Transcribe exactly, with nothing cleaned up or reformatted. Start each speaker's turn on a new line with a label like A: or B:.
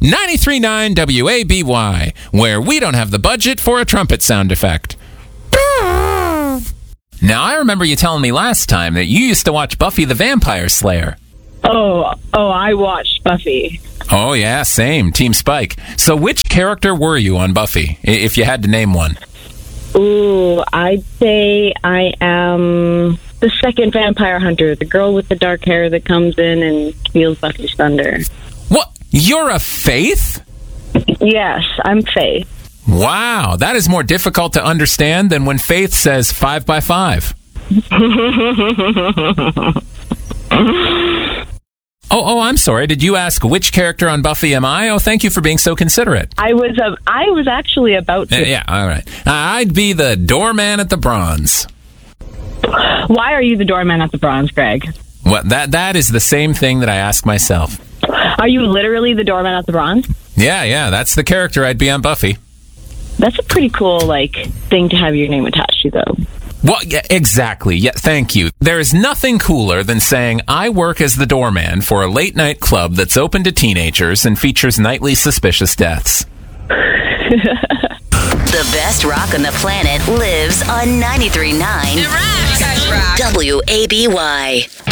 A: ninety-three point nine W A B Y, where we don't have the budget for a trumpet sound effect. Now, I remember you telling me last time that you used to watch Buffy the Vampire Slayer.
B: Oh, oh, I watched Buffy.
A: Oh, yeah, same. Team Spike. So which character were you on Buffy, i- if you had to name one?
B: Ooh, I'd say I am the second vampire hunter, the girl with the dark hair that comes in and steals Buffy's thunder.
A: What? You're a Faith?
B: Yes, I'm Faith.
A: Wow, that is more difficult to understand than when Faith says five by five. Oh, oh, I'm sorry. Did you ask which character on Buffy am I? Oh, thank you for being so considerate.
B: I was uh, I was actually about to.
A: Uh, yeah, all right. Uh, I'd be the doorman at the Bronze.
B: Why are you the doorman at the Bronze, Greg?
A: Well, that that is the same thing that I ask myself.
B: Are you literally the doorman at the Bronze?
A: Yeah, yeah, that's the character I'd be on Buffy.
B: That's a pretty cool, like, thing to have your name attached to, though.
A: Well, yeah, exactly. Yeah, thank you. There is nothing cooler than saying, I work as the doorman for a late-night club that's open to teenagers and features nightly suspicious deaths.
C: The best rock on the planet lives on ninety-three point nine
D: It rocks. You guys rock.
C: W A B Y.